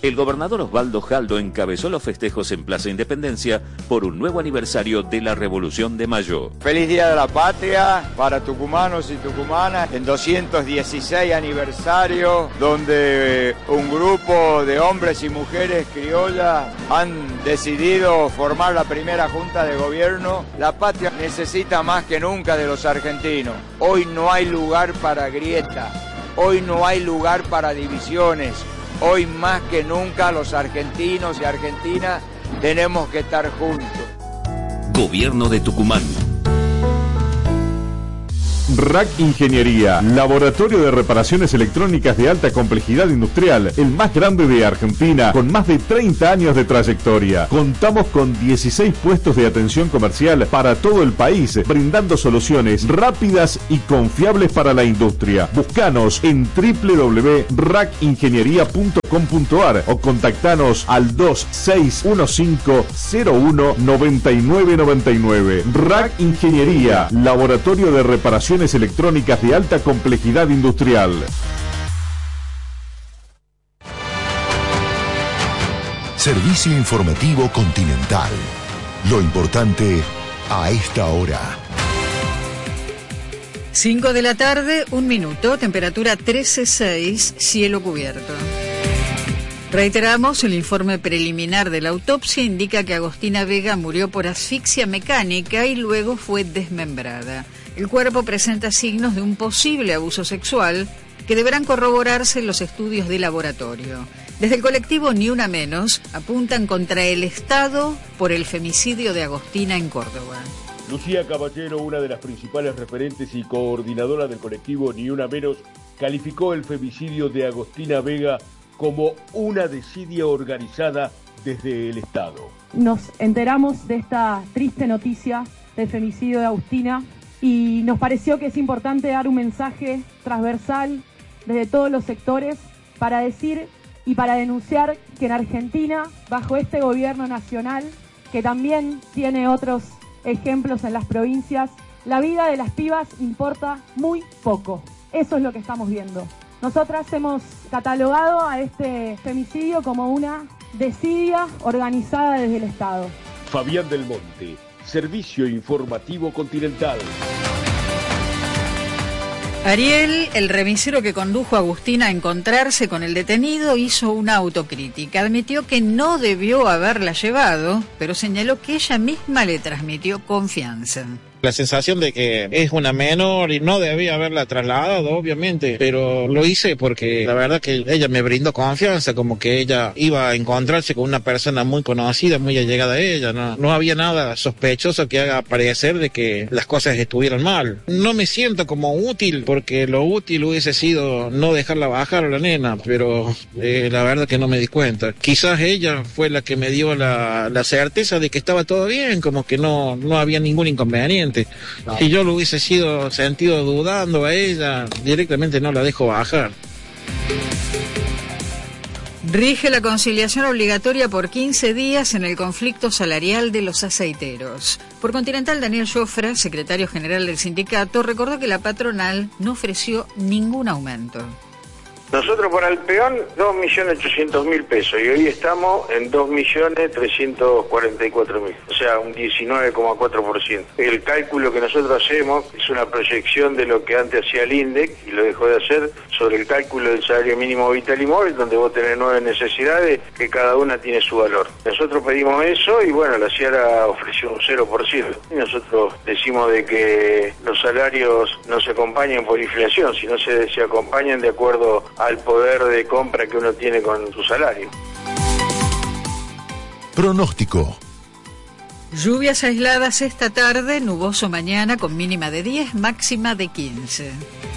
El gobernador Osvaldo Jaldo encabezó los festejos en Plaza Independencia por un nuevo aniversario de la Revolución de Mayo. Feliz Día de la Patria para tucumanos y tucumanas en 216 aniversario, donde un grupo de hombres y mujeres criollas han decidido formar la primera junta de gobierno. La patria necesita más que nunca de los argentinos. Hoy no hay lugar para grieta, hoy no hay lugar para divisiones. Hoy más que nunca los argentinos y argentinas tenemos que estar juntos. Gobierno de Tucumán. RAC Ingeniería, laboratorio de reparaciones electrónicas de alta complejidad industrial, el más grande de Argentina, con más de 30 años de trayectoria. Contamos con 16 puestos de atención comercial para todo el país, brindando soluciones rápidas y confiables para la industria. Búscanos en www.racingeniería.com.ar o contactanos al 2615019999. RAC Ingeniería, laboratorio de reparaciones electrónicas de alta complejidad industrial. Servicio informativo Continental. Lo importante a esta hora. 5 de la tarde, 1 minuto, temperatura 13.6, cielo cubierto. Reiteramos, el informe preliminar de la autopsia indica que Agostina Vega murió por asfixia mecánica y luego fue desmembrada. El cuerpo presenta signos de un posible abuso sexual que deberán corroborarse en los estudios de laboratorio. Desde el colectivo Ni Una Menos apuntan contra el Estado por el femicidio de Agostina en Córdoba. Lucía Caballero, una de las principales referentes y coordinadora del colectivo Ni Una Menos, calificó el femicidio de Agostina Vega como una desidia organizada desde el Estado. Nos enteramos de esta triste noticia del femicidio de Agostina y nos pareció que es importante dar un mensaje transversal desde todos los sectores para decir y para denunciar que en Argentina, bajo este gobierno nacional, que también tiene otros ejemplos en las provincias, la vida de las pibas importa muy poco. Eso es lo que estamos viendo. Nosotras hemos catalogado a este femicidio como una desidia organizada desde el Estado. Fabián del Monte, Servicio Informativo Continental. Ariel, el remisero que condujo a Agustina a encontrarse con el detenido, hizo una autocrítica. Admitió que no debió haberla llevado, pero señaló que ella misma le transmitió confianza. La sensación de que es una menor y no debía haberla trasladado, obviamente, pero lo hice porque la verdad que ella me brindó confianza, como que ella iba a encontrarse con una persona muy conocida, muy allegada a ella. No había nada sospechoso que haga parecer de que las cosas estuvieran mal. No me siento como útil, porque lo útil hubiese sido no dejarla bajar a la nena, pero la verdad que no me di cuenta. Quizás ella fue la que me dio la certeza de que estaba todo bien, como que no había ningún inconveniente. Si yo lo hubiese sentido dudando a ella, directamente no la dejo bajar. Rige la conciliación obligatoria por 15 días en el conflicto salarial de los aceiteros. Por Continental, Daniel Jofra, secretario general del sindicato, recordó que la patronal no ofreció ningún aumento. Nosotros por Alpeón 2.800.000 pesos y hoy estamos en 2.344.000, o sea un 19,4%. El cálculo que nosotros hacemos es una proyección de lo que antes hacía el INDEC y lo dejó de hacer sobre el cálculo del salario mínimo vital y móvil, donde vos tenés 9 necesidades que cada una tiene su valor. Nosotros pedimos eso y bueno, la Ciara ofreció un 0%. Y nosotros decimos de que los salarios no se acompañan por inflación, sino se acompañan de acuerdo al poder de compra que uno tiene con su salario. Pronóstico. Lluvias aisladas esta tarde, nuboso mañana con mínima de 10, máxima de 15.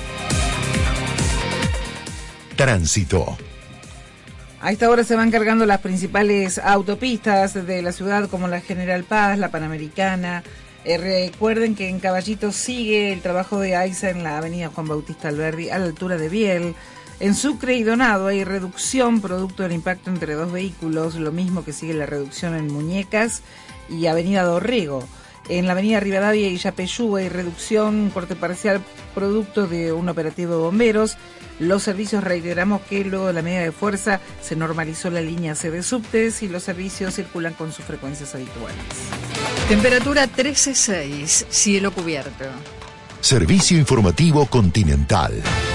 Tránsito. A esta hora se van cargando las principales autopistas de la ciudad, como la General Paz, la Panamericana. Recuerden que en Caballito sigue el trabajo de AISA en la avenida Juan Bautista Alberdi, a la altura de Biel. En Sucre y Donado hay reducción producto del impacto entre dos vehículos, lo mismo que sigue la reducción en Muñecas y avenida Dorrego. En la avenida Rivadavia y Yapeyú hay reducción, corte parcial producto de un operativo de bomberos. Los servicios, reiteramos que luego de la medida de fuerza se normalizó la línea C de subtes y los servicios circulan con sus frecuencias habituales. Temperatura 13.6, cielo cubierto. Servicio informativo Continental.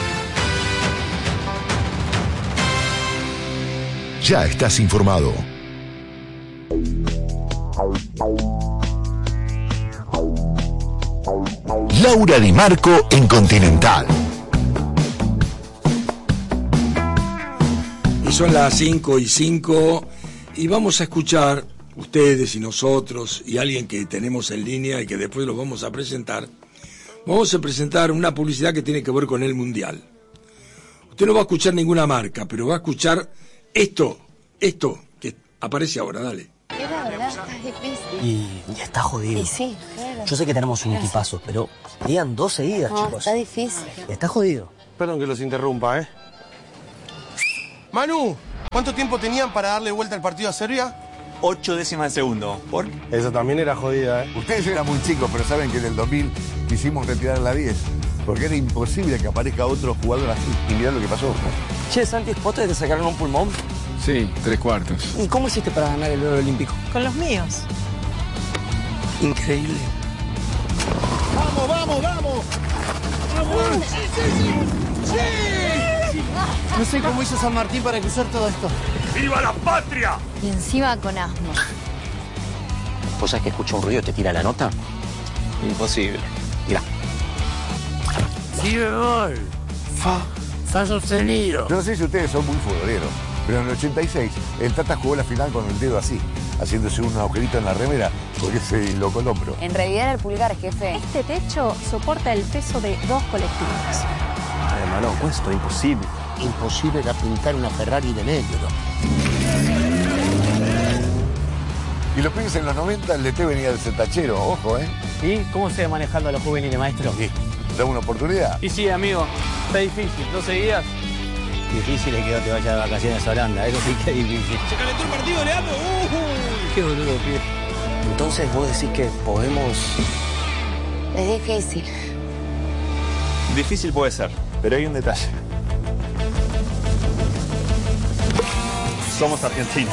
Ya estás informado. Laura Di Marco en Continental. Y son las 5:05 y vamos a escuchar, ustedes y nosotros y alguien que tenemos en línea y que después lo vamos a presentar. Vamos a presentar una publicidad que tiene que ver con el Mundial. Usted no va a escuchar ninguna marca, pero va a escuchar esto que aparece ahora, dale. Es la verdad, está difícil. Y está jodido. Y sí, claro. Yo sé que tenemos un equipazo, pero digan 2 seguidas, No, chicos. está difícil. Está jodido. Perdón que los interrumpa, ¿eh? Manu, ¿cuánto tiempo tenían para darle vuelta al partido a Serbia? 8 décimas de segundo. ¿Por? Eso también era jodida, ¿eh? Ustedes eran muy chicos, pero saben que en el 2000 quisimos retirar la 10. Porque era imposible que aparezca otro jugador así. Y mirá lo que pasó. Che, Santi, ¿vos te sacaron un pulmón? Sí, 3/4. ¿Y cómo hiciste para ganar el oro olímpico? Con los míos. Increíble. ¡Vamos, vamos, vamos! ¡Vamos! ¡Sí! No sé cómo hizo San Martín para cruzar todo esto. ¡Viva la patria! Y encima con asma. ¿Vos sabés que escucha un ruido y te tira la nota? Imposible. Mirá. ¡Sí, bebé! Fa sostenido. Yo no sé si ustedes son muy futboleros, pero en el 86 el Tata jugó la final con el dedo así, haciéndose un agujerito en la remera porque se locó el hombro. En realidad era el pulgar, jefe. Este techo soporta el peso de 2 colectivos. Hermano, esto es imposible. Imposible era pintar una Ferrari de negro. Y los pibes en los 90, el DT venía del Zetachero, ojo, ¿eh? ¿Y cómo se va manejando a los juveniles, maestro? Sí. ¿Da una oportunidad? Y sí, amigo, está difícil, 2 seguidas. Difícil es que no te vayas de vacaciones a Holanda, eso sí que es difícil. Se calentó el partido, Leandro. Qué boludo, pibe. Entonces vos decís que podemos... Es difícil. Difícil puede ser, pero hay un detalle. Somos Argentina.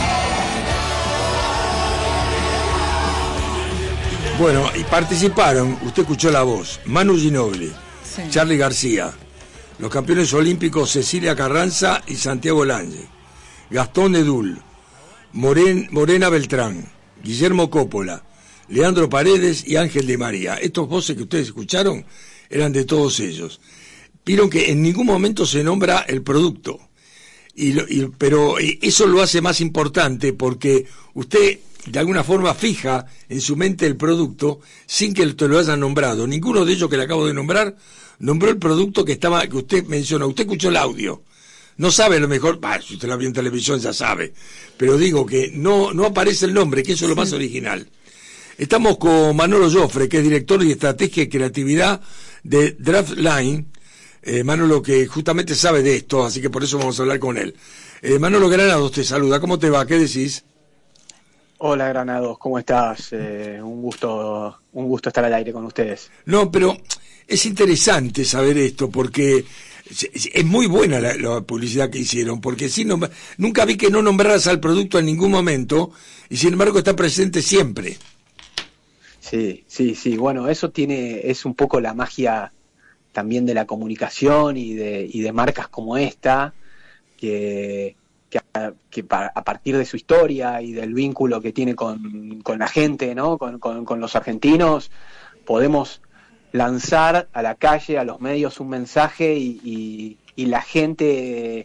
Bueno, y participaron, usted escuchó la voz, Manu Ginóbili, Sí. Charly García, los campeones olímpicos Cecilia Carranza y Santiago Lange, Gastón Edul, Morena Beltrán, Guillermo Coppola, Leandro Paredes y Ángel de María. Estos voces que ustedes escucharon eran de todos ellos. Vieron que en ningún momento se nombra el producto, pero eso lo hace más importante porque usted de alguna forma fija en su mente el producto sin que te lo hayan nombrado. Ninguno de ellos que le acabo de nombrar nombró el producto que usted mencionó. Usted escuchó el audio. No sabe a lo mejor, si usted la vio en televisión ya sabe, pero digo que no aparece el nombre, que eso es lo más original. Estamos con Manolo Joffre, que es director de Estrategia y Creatividad de Draftline. Manolo, que justamente sabe de esto, así que por eso vamos a hablar con él. Manolo Granados te saluda, ¿cómo te va? ¿Qué decís? Hola Granados, ¿cómo estás? Un gusto estar al aire con ustedes. No, pero es interesante saber esto porque es muy buena la publicidad que hicieron, porque nunca vi que no nombraras al producto en ningún momento y sin embargo está presente siempre. Sí, bueno, eso es un poco la magia también de la comunicación y de marcas como esta, que a partir de su historia y del vínculo que tiene con la gente, ¿no? Con los argentinos, podemos lanzar a la calle, a los medios, un mensaje y la gente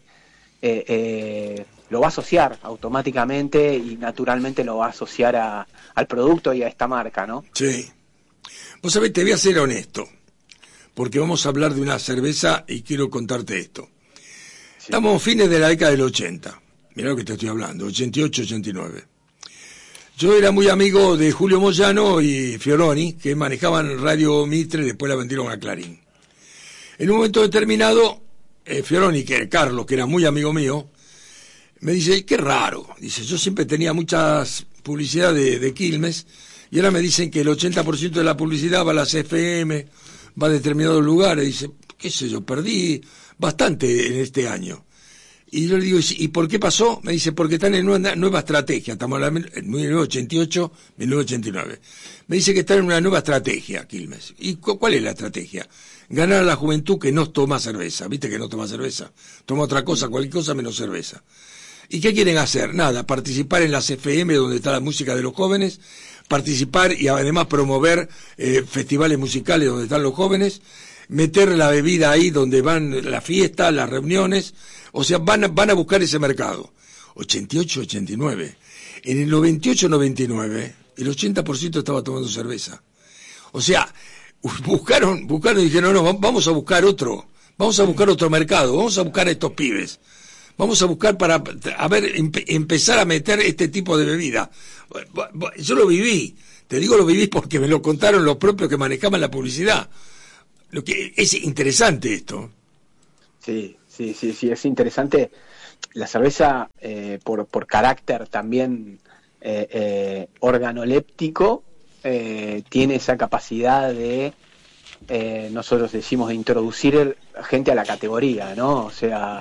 lo va a asociar automáticamente y naturalmente lo va a asociar al producto y a esta marca, ¿no? Sí. Vos sabés, te voy a ser honesto, porque vamos a hablar de una cerveza y quiero contarte esto. Estamos fines de la década del 80. Mirá lo que te estoy hablando, 88, 89. Yo era muy amigo de Julio Moyano y Fioroni, que manejaban Radio Mitre y después la vendieron a Clarín. En un momento determinado, Fioroni, Carlos, que era muy amigo mío, me dice, qué raro. Dice, yo siempre tenía muchas publicidad de Quilmes, y ahora me dicen que el 80% de la publicidad va a las FM, va a determinados lugares, dice, qué sé yo, perdí bastante en este año. Y yo le digo, ¿y por qué pasó? Me dice, porque están en una nueva estrategia, estamos hablando en 1988, 1989. Me dice que están en una nueva estrategia, Quilmes. ¿Y cuál es la estrategia? Ganar a la juventud que no toma cerveza, ¿viste que no toma cerveza? Toma otra cosa, cualquier cosa menos cerveza. ¿Y qué quieren hacer? Nada, participar en las FM donde está la música de los jóvenes, participar y además promover festivales musicales donde están los jóvenes, meter la bebida ahí donde van las fiestas, las reuniones, o sea, van a buscar ese mercado. 88, 89. En el 98, 99, el 80% estaba tomando cerveza. O sea, buscaron y dijeron, no, vamos a buscar otro mercado, vamos a buscar a estos pibes. Vamos a buscar para, empezar a meter este tipo de bebida. Yo lo viví, te digo lo viví porque me lo contaron los propios que manejaban la publicidad. Lo que es interesante esto. Sí, es interesante. La cerveza, por carácter también organoléptico, tiene esa capacidad de, nosotros decimos, de introducir gente a la categoría, ¿no? O sea,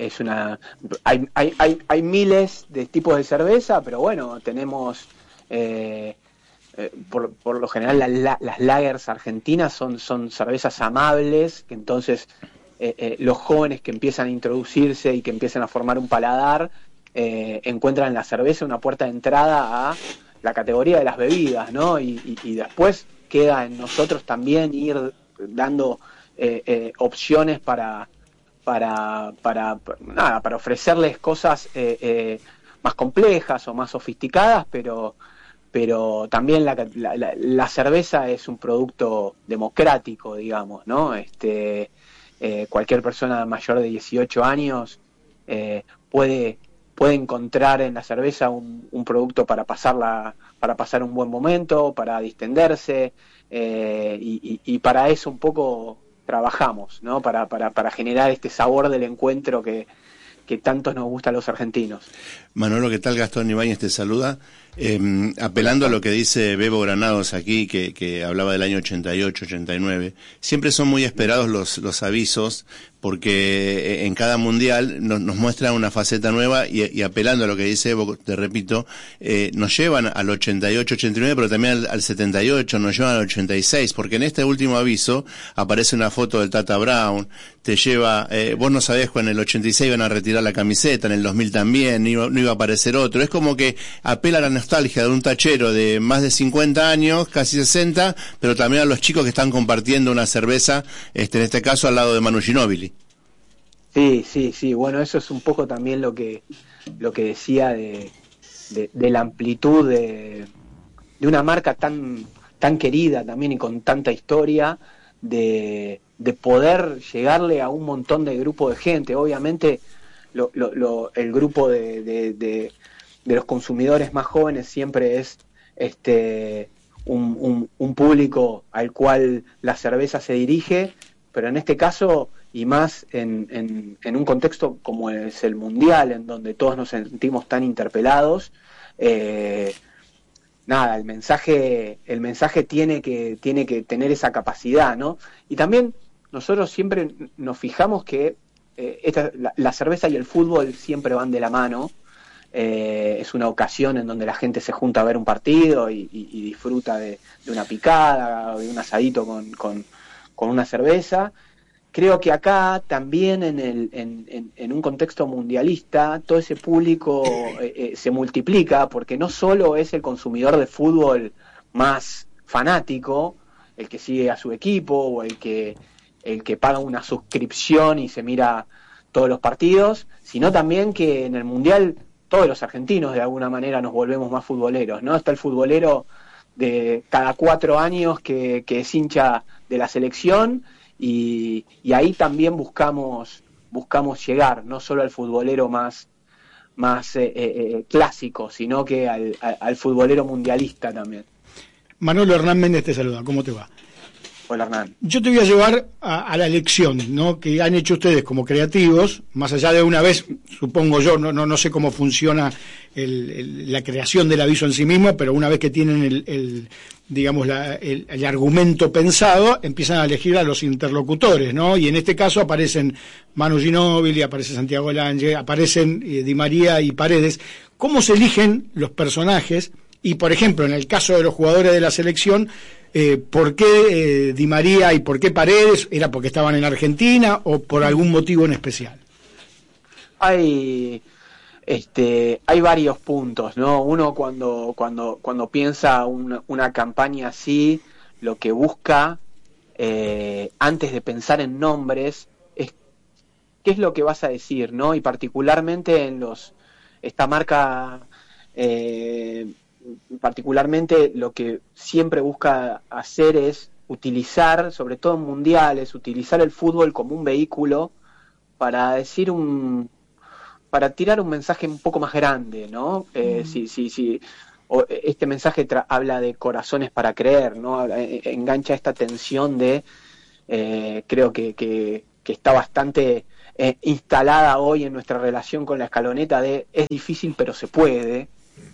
hay miles de tipos de cerveza, pero bueno, tenemos por lo general las lagers argentinas son cervezas amables, que entonces los jóvenes que empiezan a introducirse y que empiezan a formar un paladar encuentran en la cerveza una puerta de entrada a la categoría de las bebidas, ¿no? Y después queda en nosotros también ir dando opciones para ofrecerles cosas más complejas o más sofisticadas, pero también la cerveza es un producto democrático, digamos, ¿no? Cualquier persona mayor de 18 años puede encontrar en la cerveza un producto para pasar un buen momento, para distenderse, y para eso un poco trabajamos, ¿no? Para generar este sabor del encuentro que tanto nos gusta a los argentinos. Manolo, ¿qué tal? Gastón Ibáñez te saluda. Apelando a lo que dice Bebo Granados aquí, que hablaba del año 88, 89, siempre son muy esperados los avisos, porque en cada mundial nos muestran una faceta nueva y apelando a lo que dice Evo, te repito, nos llevan al 88, 89, pero también al 78, nos llevan al 86, porque en este último aviso aparece una foto del Tata Brown, te lleva, vos no sabés cuando en el 86 iban a retirar la camiseta, en el 2000 también, no iba a aparecer otro, es como que apela a la nostalgia de un tachero de más de 50 años, casi 60, pero también a los chicos que están compartiendo una cerveza, en este caso al lado de Manu Ginóbili. Sí, bueno, eso es un poco también lo que decía de la amplitud de una marca tan querida también y con tanta historia, de poder llegarle a un montón de grupo de gente. Obviamente el grupo de los consumidores más jóvenes siempre es un público al cual la cerveza se dirige, pero en este caso, y más en un contexto como es el mundial, en donde todos nos sentimos tan interpelados, nada, el mensaje tiene que tener esa capacidad, ¿no? Y también nosotros siempre nos fijamos que la cerveza y el fútbol siempre van de la mano. Es una ocasión en donde la gente se junta a ver un partido y disfruta de una picada, de un asadito con una cerveza. Creo que acá también en un contexto mundialista todo ese público se multiplica, porque no solo es el consumidor de fútbol más fanático, el que sigue a su equipo o el que paga una suscripción y se mira todos los partidos, sino también que en el mundial todos los argentinos de alguna manera nos volvemos más futboleros, ¿no? Está el futbolero de cada 4 años que es hincha de la selección, y ahí también buscamos llegar, no solo al futbolero más clásico, sino que al futbolero mundialista también. Manolo, Hernán Méndez te saluda, ¿cómo te va? Hola, Hernán. Yo te voy a llevar a la elección, ¿no?, que han hecho ustedes como creativos, más allá de una vez, supongo yo, no sé cómo funciona la creación del aviso en sí mismo, pero una vez que tienen el argumento pensado, empiezan a elegir a los interlocutores, ¿no? Y en este caso aparecen Manu Ginóbili, aparece Santiago Lange, aparecen Di María y Paredes. ¿Cómo se eligen los personajes? Y, por ejemplo, en el caso de los jugadores de la selección, ¿por qué Di María y por qué Paredes? ¿Era porque estaban en Argentina o por algún motivo en especial? Hay varios puntos, ¿no? Uno cuando piensa una campaña así, lo que busca, antes de pensar en nombres, es qué es lo que vas a decir, ¿no? Y particularmente esta marca, particularmente lo que siempre busca hacer es utilizar, sobre todo en mundiales, utilizar el fútbol como un vehículo para decir para tirar un mensaje un poco más grande, ¿no? Sí. Este mensaje habla de corazones para creer, ¿no? Engancha esta tensión de, creo que está bastante instalada hoy en nuestra relación con la escaloneta de es difícil pero se puede.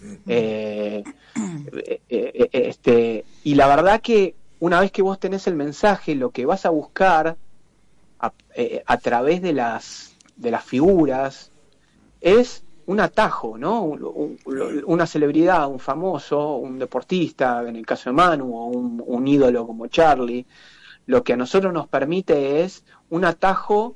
Y la verdad que una vez que vos tenés el mensaje, lo que vas a buscar a través de las figuras es un atajo, ¿no? Una celebridad, un famoso, un deportista, en el caso de Manu, o un ídolo como Charlie. Lo que a nosotros nos permite es un atajo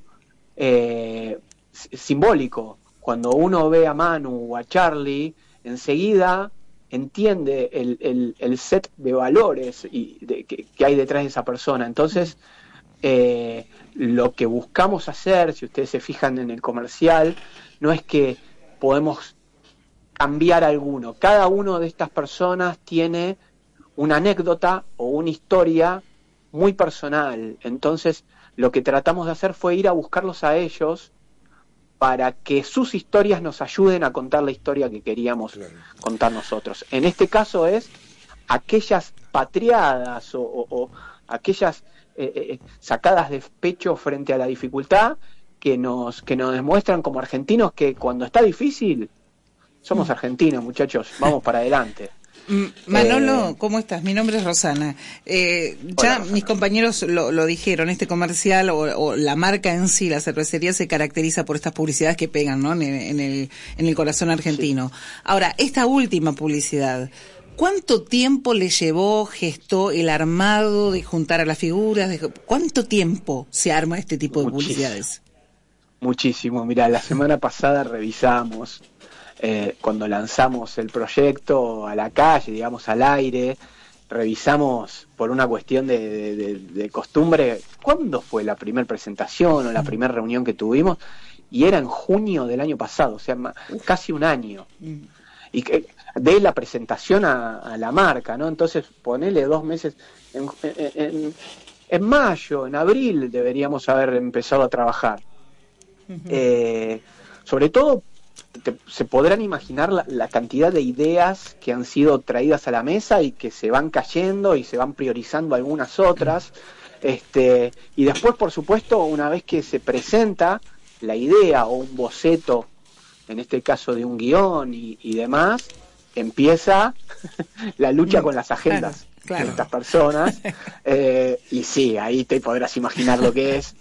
simbólico. Cuando uno ve a Manu o a Charlie, enseguida entiende el set de valores que hay detrás de esa persona. Entonces, lo que buscamos hacer, si ustedes se fijan en el comercial, no es que podemos cambiar alguno. Cada uno de estas personas tiene una anécdota o una historia muy personal. Entonces, lo que tratamos de hacer fue ir a buscarlos a ellos para que sus historias nos ayuden a contar la historia que queríamos contar nosotros. En este caso es aquellas patriadas o aquellas sacadas de pecho frente a la dificultad que nos demuestran como argentinos que cuando está difícil somos argentinos, muchachos, vamos para adelante. Manolo, ¿cómo estás? Mi nombre es Rosana. Ya mis compañeros lo dijeron, este comercial o la marca en sí, la cervecería, se caracteriza por estas publicidades que pegan, ¿no? en el corazón argentino. Sí. Ahora, esta última publicidad, ¿cuánto tiempo le gestó el armado de juntar a las figuras? ¿Cuánto tiempo se arma este tipo de publicidades? Muchísimo. Mira, la semana pasada revisamos, cuando lanzamos el proyecto a la calle, digamos al aire, revisamos por una cuestión de costumbre, ¿cuándo fue la primera presentación o la primera reunión que tuvimos? Y era en junio del año pasado, o sea, casi un año. Y de la presentación a la marca, ¿no? Entonces, ponele 2 meses, en mayo, en abril deberíamos haber empezado a trabajar. Sobre todo, se podrán imaginar la cantidad de ideas que han sido traídas a la mesa y que se van cayendo y se van priorizando algunas otras. Y después, por supuesto, una vez que se presenta la idea o un boceto, en este caso de un guión y demás, empieza la lucha con las agendas de estas personas. Y sí, ahí te podrás imaginar lo que es.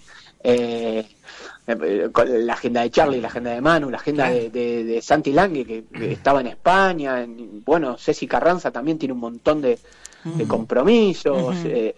La agenda de Charlie, la agenda de Manu, la agenda de Santi Lange, que estaba en España, bueno, Ceci Carranza también tiene un montón de compromisos,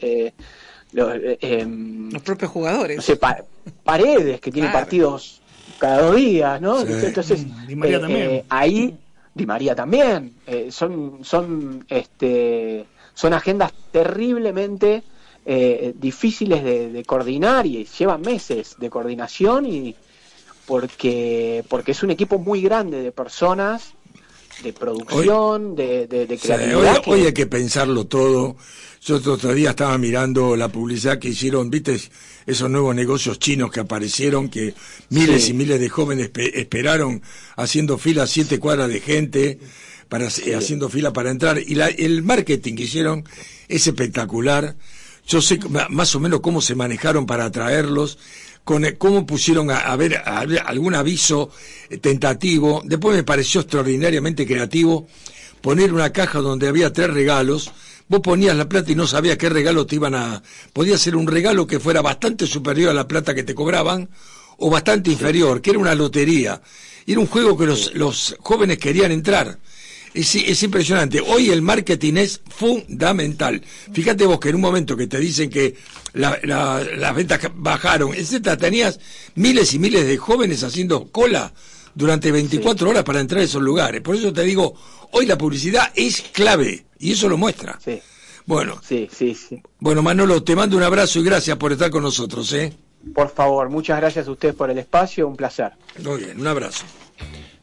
los propios jugadores, no sé, Paredes, que tiene partidos cada 2 días, ¿no? Sí. Entonces, Di María también. Ahí, Di María también, son agendas terriblemente difíciles de coordinar y llevan meses de coordinación, y porque es un equipo muy grande de personas, de producción, de creatividad. Hoy hay que pensarlo todo. Yo otro día estaba mirando la publicidad que hicieron, viste, esos nuevos negocios chinos que aparecieron, que miles y miles de jóvenes esperaron haciendo fila, 7 cuadras de gente haciendo fila para entrar, y el marketing que hicieron es espectacular. Yo sé más o menos cómo se manejaron para atraerlos, cómo pusieron a ver algún aviso tentativo. Después me pareció extraordinariamente creativo poner una caja donde había 3 regalos. Vos ponías la plata y no sabías qué regalo te iban a... Podía ser un regalo que fuera bastante superior a la plata que te cobraban o bastante inferior, que era una lotería. Y era un juego que los jóvenes querían entrar. Es impresionante. Hoy el marketing es fundamental. Fíjate vos que en un momento que te dicen que las ventas bajaron, etcétera, tenías miles y miles de jóvenes haciendo cola durante 24 horas para entrar a esos lugares. Por eso te digo, hoy la publicidad es clave y eso lo muestra. Sí. Bueno. Sí. Bueno, Manolo, te mando un abrazo y gracias por estar con nosotros, ¿eh? Por favor, muchas gracias a ustedes por el espacio, un placer. Muy bien, un abrazo.